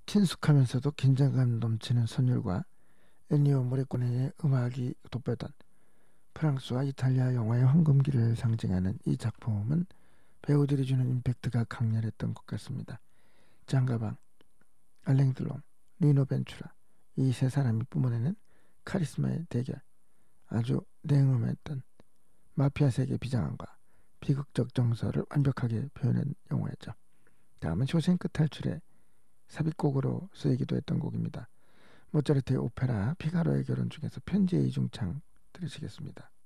친숙하면서도 긴장감 넘치는 선율과 엔니오 모리코네의 음악이 돋보였던 프랑스와 이탈리아 영화의 황금기를 상징하는 이 작품은 배우들이 주는 임팩트가 강렬했던 것 같습니다. 장가방, 알랭 드롬, 리노 벤츄라, 이 세 사람이 뿜어내는 카리스마의 대결, 아주 냉엄했던 마피아 세계 비장함과 비극적 정서를 완벽하게 표현한 영화였죠. 다음은 쇼생크 탈출의 삽입곡으로 쓰이기도 했던 곡입니다. 모차르트의 오페라 피가로의 결혼 중에서 편지의 이중창 들으시겠습니다.